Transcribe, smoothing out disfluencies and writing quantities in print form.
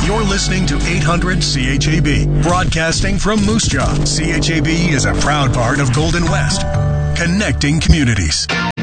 You're listening to 800 CHAB, broadcasting from Moose Jaw. CHAB is a proud part of Golden West, connecting communities.